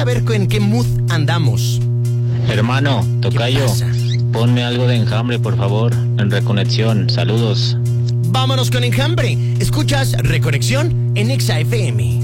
A ver en qué mood andamos. Hermano, tocayo, ponme algo de Enjambre, por favor, en Reconexión. Saludos. Vámonos con Enjambre. Escuchas Reconexión en Exa FM.